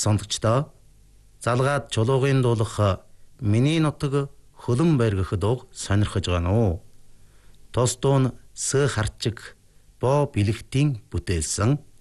Сонгогчдоо залгаад чулуугийн дуулах миний нутаг хөлөн баригх дуу сонирхож байна уу? Тос дуу нь С харчиг боо бэлэгтийн бүтээлсэн